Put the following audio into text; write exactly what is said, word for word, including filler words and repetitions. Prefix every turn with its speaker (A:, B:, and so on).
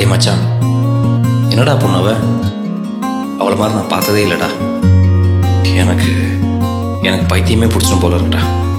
A: டேய் மச்சான், என்னடா பொண்ணு அவ? அவளை மாதிரி நான் பார்த்ததே இல்லைடா. எனக்கு எனக்கு பைத்தியமே பிடிச்சிடும் போல இருக்குடா.